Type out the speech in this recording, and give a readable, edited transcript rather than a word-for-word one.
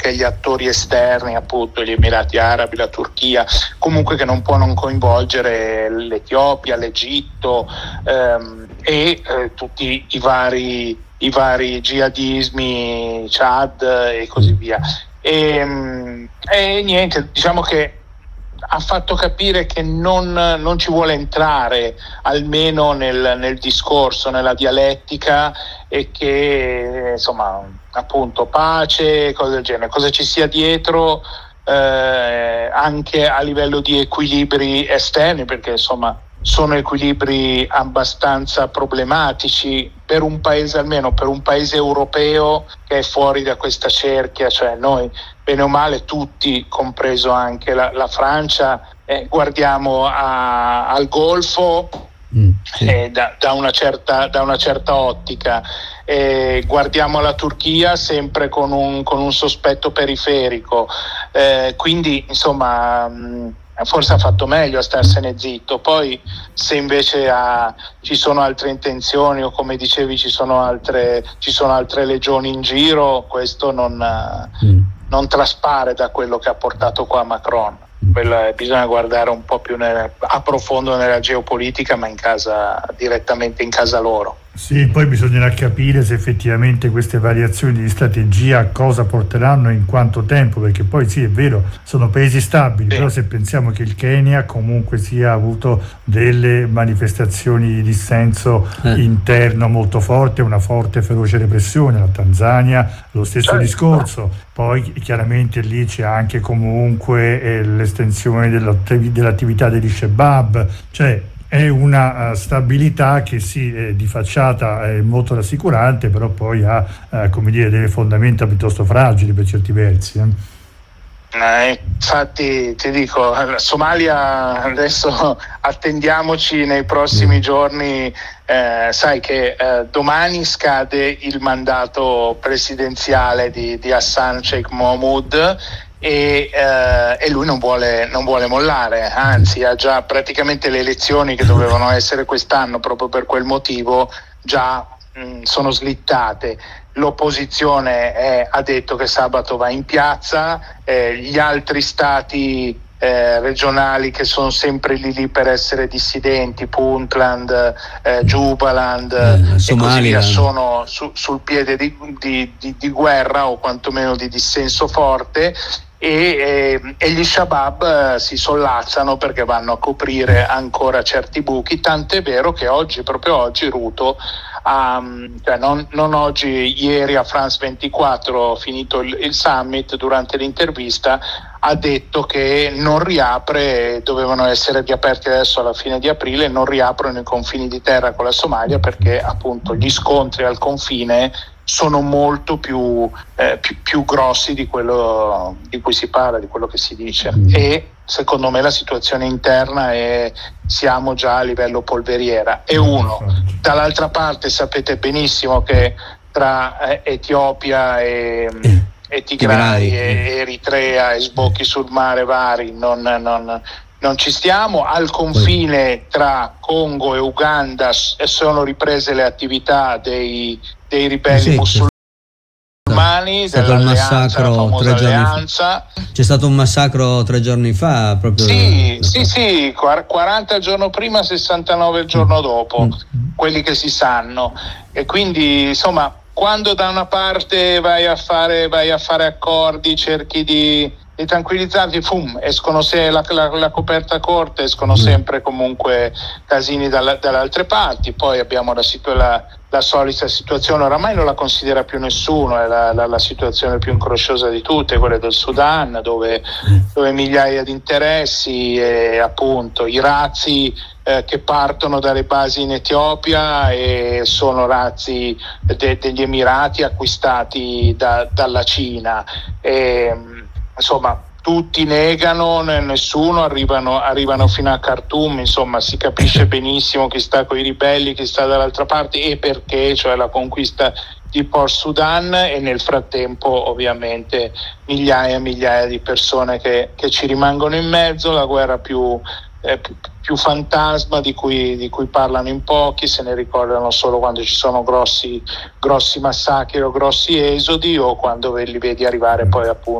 anche gli attori esterni, appunto gli Emirati Arabi, la Turchia, comunque che non può non coinvolgere l'Etiopia, l'Egitto e tutti i vari jihadismi, Chad e così via. E niente, diciamo che ha fatto capire che non ci vuole entrare almeno nel discorso, nella dialettica, e che insomma appunto pace, cose del genere, cosa ci sia dietro anche a livello di equilibri esterni, perché insomma sono equilibri abbastanza problematici per un paese, almeno per un paese europeo che è fuori da questa cerchia, cioè noi bene o male tutti, compreso anche la Francia, guardiamo al Golfo sì. da una certa ottica, guardiamo la Turchia sempre con un sospetto periferico, quindi insomma forse ha fatto meglio a starsene zitto. Poi se invece ci sono altre intenzioni, o come dicevi ci sono altre legioni in giro, questo non traspare da quello che ha portato qua Macron. Bisogna guardare un po' più a profondo nella geopolitica, ma direttamente in casa loro. Sì, poi bisognerà capire se effettivamente queste variazioni di strategia a cosa porteranno e in quanto tempo, perché poi sì, è vero, sono paesi stabili, sì. Però se pensiamo che il Kenya comunque sia avuto delle manifestazioni di dissenso interno molto forte, una forte feroce repressione, la Tanzania lo stesso discorso, poi chiaramente lì c'è anche comunque l'estensione dell'attività degli Shabab, cioè è una stabilità che sì, di facciata è molto rassicurante, però poi ha delle fondamenta piuttosto fragili per certi versi. Infatti ti dico, la Somalia adesso attendiamoci nei prossimi giorni, sai che domani scade il mandato presidenziale di Hassan Sheikh Mohamud, e lui non vuole mollare, anzi ha già praticamente le elezioni che dovevano essere quest'anno proprio per quel motivo già sono slittate. L'opposizione ha detto che sabato va in piazza, gli altri stati regionali che sono sempre lì per essere dissidenti, Puntland, Jubaland e così via, sono sul piede di guerra, o quantomeno di dissenso forte, e gli Shabab si sollazzano perché vanno a coprire ancora certi buchi, tant'è vero che proprio oggi Ruto cioè non oggi, ieri a France 24, finito il summit, durante l'intervista ha detto che non riapre, dovevano essere riaperti adesso alla fine di aprile, non riaprono i confini di terra con la Somalia perché appunto gli scontri al confine sono molto più grossi di quello di cui si parla, di quello che si dice. E secondo me la situazione interna siamo già a livello polveriera. E dall'altra parte sapete benissimo che tra Etiopia e Tigray e Eritrea e sbocchi sul mare vari non ci stiamo. Al confine tra Congo e Uganda sono riprese le attività dei ribelli musulmani, dell'alleanza, la famosa alleanza. C'è stato un massacro 3 giorni fa proprio. Sì, 40 il giorno prima, 69 il giorno dopo, quelli che si sanno. E quindi insomma, quando da una parte vai a fare accordi, cerchi di tranquilizzarti, escono la coperta corta, escono sempre comunque casini dalle altre parti. Poi abbiamo la solita situazione, oramai non la considera più nessuno, è la situazione più incresciosa di tutte, quella del Sudan, dove migliaia di interessi, e appunto i razzi che partono dalle basi in Etiopia e sono razzi degli Emirati acquistati dalla Cina. Insomma, tutti negano, nessuno, arrivano fino a Khartoum, insomma si capisce benissimo chi sta con i ribelli, chi sta dall'altra parte e perché, cioè la conquista di Port Sudan, e nel frattempo ovviamente migliaia e migliaia di persone che ci rimangono in mezzo, la guerra più fantasma di cui parlano in pochi, se ne ricordano solo quando ci sono grossi massacri o grossi esodi, o quando li vedi arrivare poi appunto